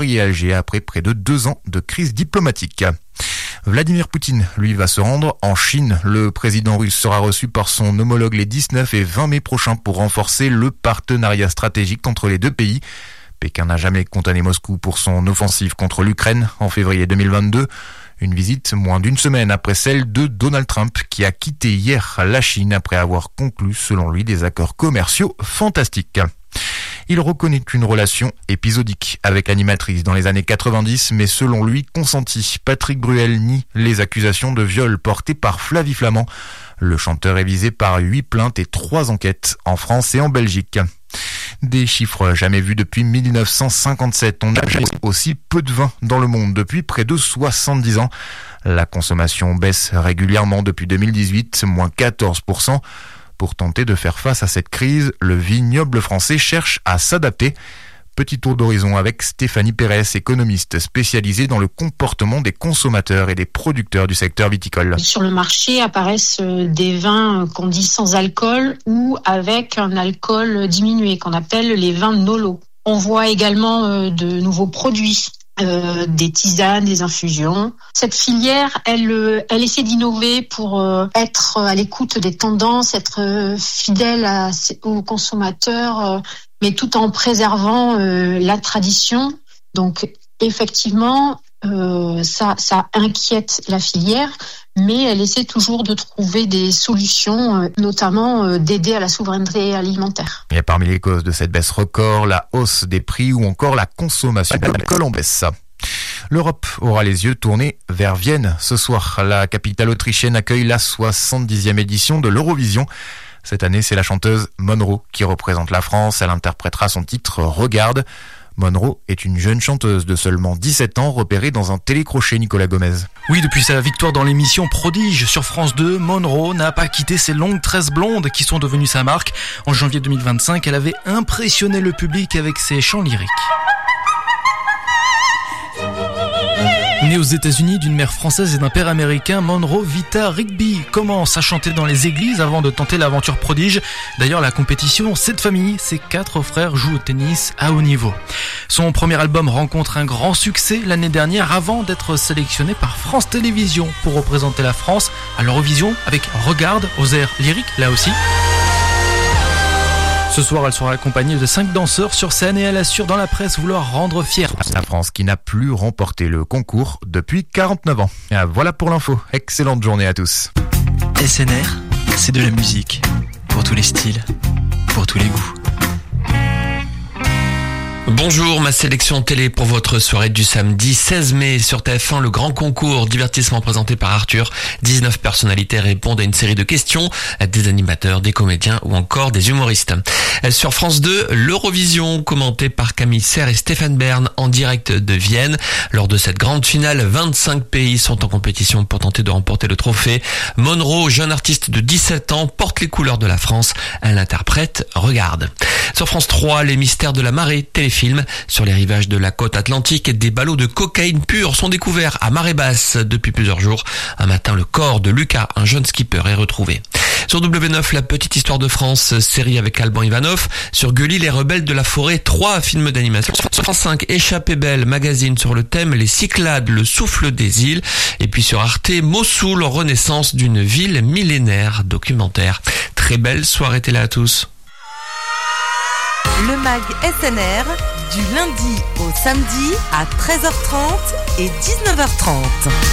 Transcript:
Paris et Alger après près de 2 ans de crise diplomatique. Vladimir Poutine, lui, va se rendre en Chine. Le président russe sera reçu par son homologue les 19 et 20 mai prochains pour renforcer le partenariat stratégique entre les deux pays. Pékin n'a jamais condamné Moscou pour son offensive contre l'Ukraine en février 2022. Une visite moins d'une semaine après celle de Donald Trump qui a quitté hier la Chine après avoir conclu, selon lui, des accords commerciaux fantastiques. Il reconnaît une relation épisodique avec l'animatrice dans les années 90, mais selon lui, consentie. Patrick Bruel nie les accusations de viol portées par Flavie Flament. Le chanteur est visé par 8 plaintes et 3 enquêtes en France et en Belgique. Des chiffres jamais vus depuis 1957. On n'a jamais aussi peu de vin dans le monde depuis près de 70 ans. La consommation baisse régulièrement depuis 2018, moins 14%. Pour tenter de faire face à cette crise, le vignoble français cherche à s'adapter. Petit tour d'horizon avec Stéphanie Pérez, économiste spécialisée dans le comportement des consommateurs et des producteurs du secteur viticole. Sur le marché apparaissent des vins qu'on dit sans alcool ou avec un alcool diminué, qu'on appelle les vins Nolo. On voit également de nouveaux produits. Des tisanes, des infusions. Cette filière, elle essaie d'innover pour être à l'écoute des tendances, être fidèle aux consommateurs, mais tout en préservant la tradition. Donc, effectivement, ça inquiète la filière, mais elle essaie toujours de trouver des solutions, notamment d'aider à la souveraineté alimentaire. Et parmi les causes de cette baisse record, la hausse des prix ou encore la consommation d'alcool en baisse. L'Europe aura les yeux tournés vers Vienne. Ce soir, la capitale autrichienne accueille la 70e édition de l'Eurovision. Cette année, c'est la chanteuse Monroe qui représente la France. Elle interprétera son titre « Regarde ». Monroe est une jeune chanteuse de seulement 17 ans repérée dans un télécrochet, Nicolas Gomez. Oui, depuis sa victoire dans l'émission Prodige sur France 2, Monroe n'a pas quitté ses longues tresses blondes qui sont devenues sa marque. En janvier 2025, elle avait impressionné le public avec ses chants lyriques. Née aux États-Unis d'une mère française et d'un père américain, Monroe Vita Rigby commence à chanter dans les églises avant de tenter l'aventure prodige. D'ailleurs, la compétition, c'est de famille. Ses 4 frères jouent au tennis à haut niveau. Son premier album rencontre un grand succès l'année dernière avant d'être sélectionné par France Télévisions pour représenter la France à l'Eurovision avec Regarde aux airs lyriques là aussi. Ce soir, elle sera accompagnée de 5 danseurs sur scène et elle assure dans la presse vouloir rendre fière la France qui n'a plus remporté le concours depuis 49 ans. Voilà pour l'info. Excellente journée à tous. SNR, c'est de la musique. Pour tous les styles, pour tous les goûts. Bonjour, ma sélection télé pour votre soirée du samedi 16 mai sur TF1, le grand concours divertissement présenté par Arthur. 19 personnalités répondent à une série de questions, des animateurs, des comédiens ou encore des humoristes. Sur France 2, l'Eurovision, commenté par Camille Serre et Stéphane Bern en direct de Vienne. Lors de cette grande finale, 25 pays sont en compétition pour tenter de remporter le trophée. Monroe, jeune artiste de 17 ans, porte les couleurs de la France. Elle interprète Regarde. Sur France 3, les mystères de la marée, téléfilm. Sur les rivages de la côte atlantique, des ballots de cocaïne pure sont découverts à marée basse depuis plusieurs jours. Un matin, le corps de Lucas, un jeune skipper, est retrouvé. Sur W9, la petite histoire de France, série avec Alban Ivanov. Sur Gulli, les rebelles de la forêt, 3 films d'animation. Sur France 5, Échappée belle, magazine sur le thème les Cyclades, le souffle des îles. Et puis sur Arte, Mossoul, renaissance d'une ville millénaire, documentaire. Très belle soirée télé à tous. Le MAG SNR, du lundi au samedi à 13h30 et 19h30.